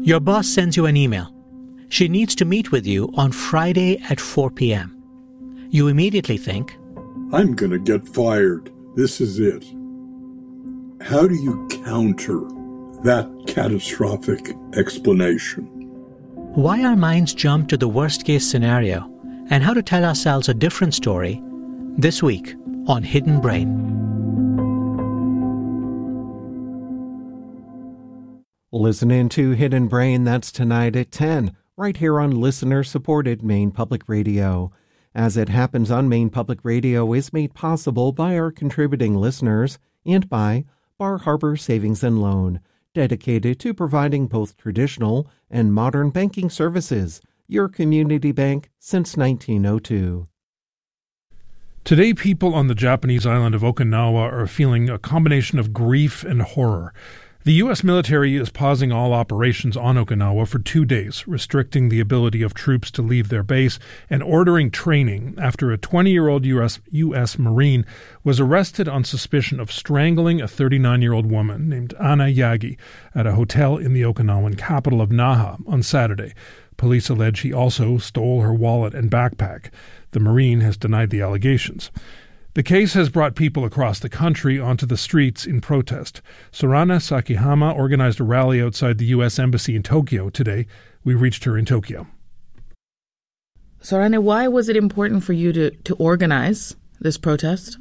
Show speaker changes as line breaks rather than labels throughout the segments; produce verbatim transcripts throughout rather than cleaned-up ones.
Your boss sends you an email. She needs to meet with you on Friday at four p.m. You immediately think,
I'm going to get fired. This is it. How do you counter that catastrophic explanation?
why our minds jump to the worst-case scenario, and how to tell ourselves a different story this week on Hidden Brain.
Listen in to Hidden Brain. That's tonight at ten, right here on listener-supported Maine Public Radio. As It Happens on Maine Public Radio is made possible by our contributing listeners and by Bar Harbor Savings and Loan, dedicated to providing both traditional and modern banking services. Your community bank since nineteen oh two.
Today, people on the Japanese island of Okinawa are feeling a combination of grief and horror. The U S military is pausing all operations on Okinawa for two days, restricting the ability of troops to leave their base and ordering training after a twenty-year-old U S U S Marine was arrested on suspicion of strangling a thirty-nine-year-old woman named Anna Yagi at a hotel in the Okinawan capital of Naha on Saturday. Police allege he also stole her wallet and backpack. The Marine has denied the allegations. The case has brought people across the country onto the streets in protest. Sorana Sakihama organized a rally outside the U S Embassy in Tokyo today. We reached her in Tokyo.
Sorana, why was it important for you to, to organize this protest?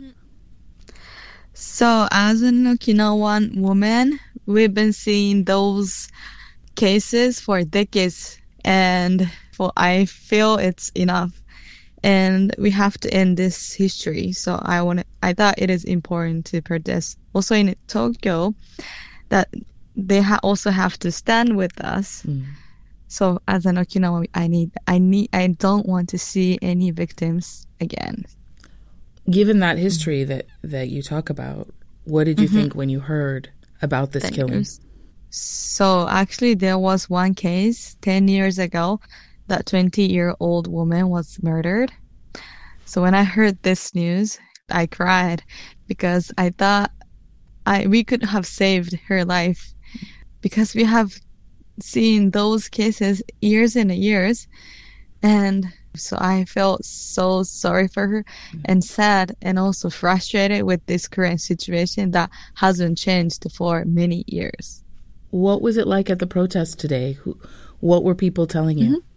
So, as an Okinawan woman, we've been seeing those cases for decades, and for I feel it's enough. And we have to end this history. So I want. I thought it is important to protest. Also in Tokyo, that they ha- also have to stand with us. Mm. So as an Okinawan, I need. I need. I don't want to see any victims again.
Given that history that, that you talk about, what did you mm-hmm. think when you heard about this ten killing?
Years. So actually, there was one case ten years ago. That twenty-year-old woman was murdered. So when I heard this news, I cried because I thought I we could have saved her life, because we have seen those cases years and years. And so I felt so sorry for her and sad and also frustrated with this current situation that hasn't changed for many years.
What was it like at the protest today? Who, what were people telling you?
Mm-hmm.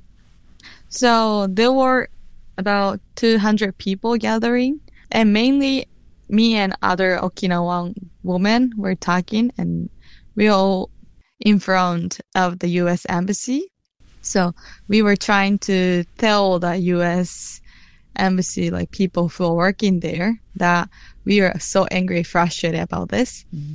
So there were about two hundred people gathering, and mainly me and other Okinawan women were talking, and we all in front of the U S Embassy. So we were trying to tell the U S Embassy, like people who are working there, that we are so angry, frustrated about this. Mm-hmm.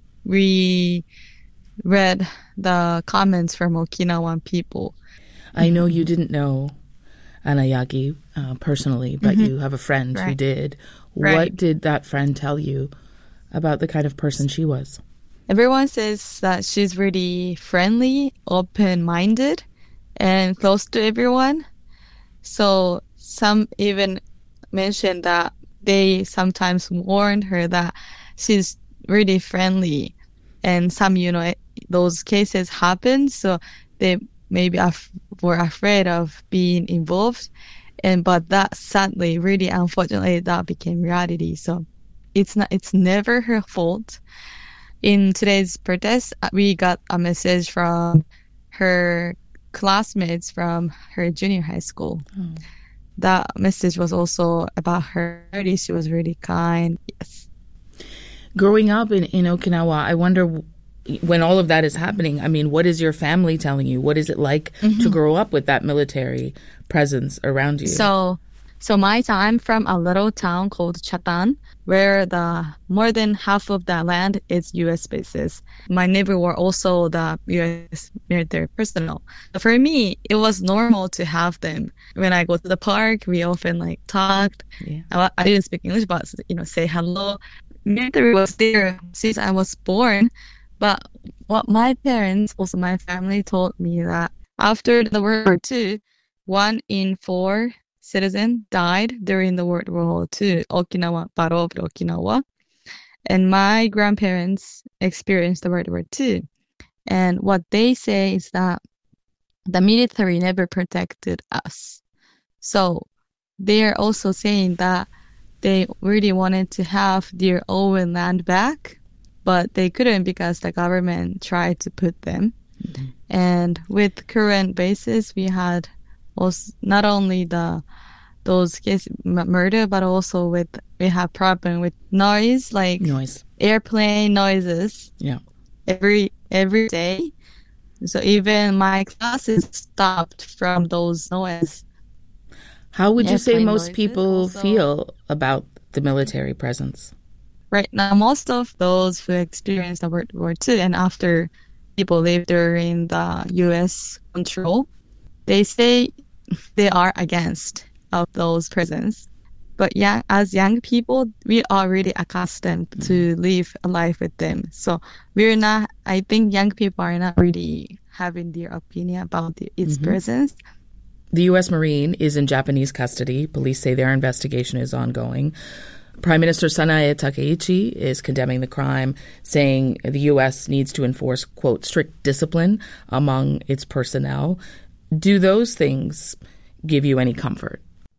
We read the comments from Okinawan people.
I know you didn't know Anna Yagi uh, personally, but mm-hmm. you have a friend right. who did. Right. What did that friend tell you about the kind of person she was?
Everyone says that she's really friendly, open-minded, and close to everyone. So some even mentioned that they sometimes warned her that she's really friendly. And some, you know, those cases happen, so they maybe af- were afraid of being involved, and but that sadly, really unfortunately, that became reality. So it's not, it's never her fault. In today's protest, we got a message from her classmates from her junior high school. Oh. That message was also about her. She was really kind. Yes.
Growing up in, in Okinawa, I wonder, when all of that is happening, I mean, what is your family telling you? What is it like mm-hmm. to grow up with that military presence around you?
So, so my time from a little town called Chatan, where the more than half of the land is U S bases. My neighbor were also the U S military personnel. For me, it was normal to have them. When I go to the park, we often like talked. Yeah. I, I didn't speak English, but you know, say hello. Military was there since I was born. But what my parents, also my family, told me that after the World War Two, one in four citizens died during the World War Two, Okinawa, Battle of Okinawa. And my grandparents experienced the World War Two. And what they say is that the military never protected us. So they're also saying that they really wanted to have their own land back, but they couldn't because the government tried to put them. Mm-hmm. And with current bases, we had also not only the those cases murder, but also with we have problem with noise, like
noise,
airplane noises.
Yeah,
every every day. So even my classes stopped from those noises.
How would you say most
noises
people
also.
feel about the military presence?
Right now, most of those who experienced the World War Two and after people live during the U S control, they say they are against of those presence. But yeah, as young people, we are really accustomed mm-hmm. to live a life with them. So we're not, I think young people are not really having their opinion about the, its mm-hmm. presence.
The U S Marine is in Japanese custody. Police say their investigation is ongoing. Prime Minister Sanae Takeichi is condemning the crime, saying the U S needs to enforce, quote, strict discipline among its personnel. Do those things give you any comfort?